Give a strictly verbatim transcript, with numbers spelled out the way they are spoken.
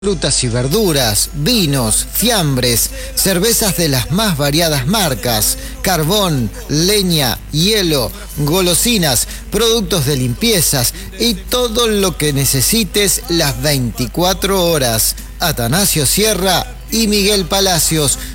Frutas y verduras, vinos, fiambres, cervezas de las más variadas marcas, carbón, leña, hielo, golosinas, productos de limpiezas y todo lo que necesites las veinticuatro horas. Atanasio Sierra y Miguel Palacios,